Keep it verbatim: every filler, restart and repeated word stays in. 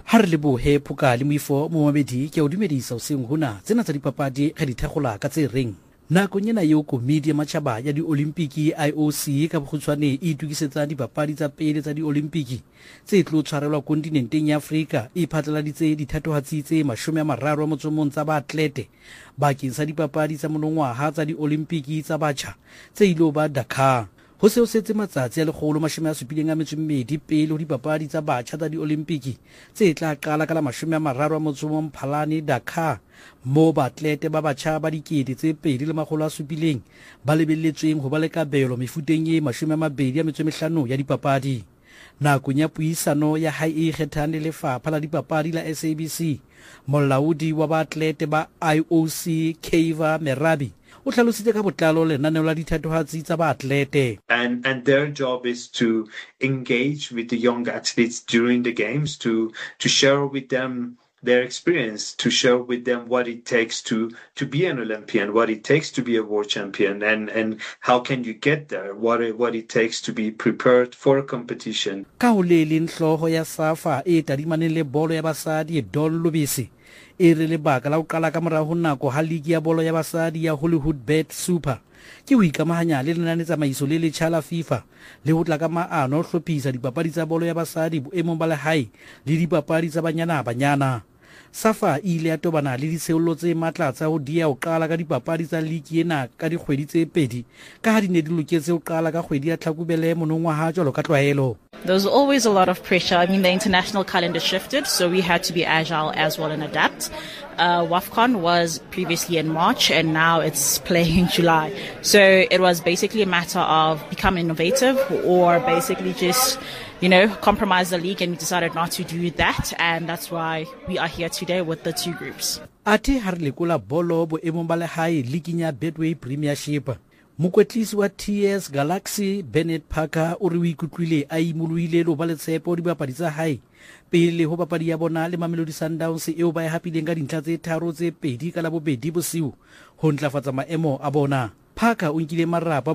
ha re lebohe Phoka le Moifo Momamedi ke o dumedisa o seng hona tsena tsa dipapadi ga di thegola ka tse reng nakong ena eo komiti ya matjhaba ya di-Olimpiki I O C ka bokgutshwane e itukisetsa dipapadi tsa pele tsa di-Olimpiki tse tlo tshwarelwa kontinenteng ya Afrika e phatlaladitse dithatohatsi tse mashome a mararo a motsomong tsa baatlete bakeng sa dipapadi tsa monongwaha tsa di-Olimpiki tsa batjha tse ilo ba Dakar. Ho se o setse matsatsi a lekgolo mashome a supileng a metso mmedi pele ho dipapadi tsa batjha tsa di-Olimpiki tse tla qala ka la mashome a mararo a motsomong Mphalane Dakar mo baatlete ba batjha ba dikete tse pedi le makgolo a supileng ba lebelletsweng ho ba le kabelo mefuteng e mashome a mabedi a metso e mehlano ya dipapadi. Nakong ya puisano ya hae e kgethang le lefapha la dipapadi la S A B C, molaodi wa baatlete ba I O C Kaiva Merabi o hlalositse ka botlalo lenaneo la dithatohatsi tsa baatlete. And and their job is to engage with the young athletes during the games, to to share with them their experience, to share with them what it takes to to be an Olympian, what it takes to be a world champion, and and how can you get there, what it, what it takes to be prepared for a competition. Ka ho le leng hloho ya SAFA e tadimaneng le bolo ya basadi Don Lubisi e re lebaka la ho qala ka mora ho nako ha ligi ya bolo ya basadi ya Hollywood Bet Super ke ho ikamahanya le lenane tsamaiso le letjha la FIFA le ho tla ka maano ho hlophisa dipapadi tsa bolo ya basadi boemong ba lehae le dipapadi tsa banyana banyana. SAFA e ile ya tobana le ditsheolo tse matla tsa ho dia ho qala ka dipapadi tsa ligi ena ka dikgwedi tse pedi ka ha di ne di loketse ho qala ka kgwedi ya Tlhakubele monongwaha jwalo ka tlwaelo. There was always a lot of pressure. I mean, the international calendar shifted, so we had to be agile as well and adapt. Uh, WAFCON was previously in March, and now it's playing in July. So it was basically a matter of becoming innovative or basically just, you know, compromise the league, and we decided not to do that, and that's why we are here today with the two groups. Ate ha re lekola bolo boemong ba lehae liging ya Betway Premiership. Mokwetlisi wa T S Galaxy Bernard Parker o re o ikutlwile a imoloile le ho ba le tshepo dibapadi tsa hae pele ho papadi ya bona le Mamelodi Sundowns eo ba e hapileng ka dintlha tse tharo tse pedi ka la bobedi bosiu ho ntlafatsa maemo a bona. Parker o nkile marapa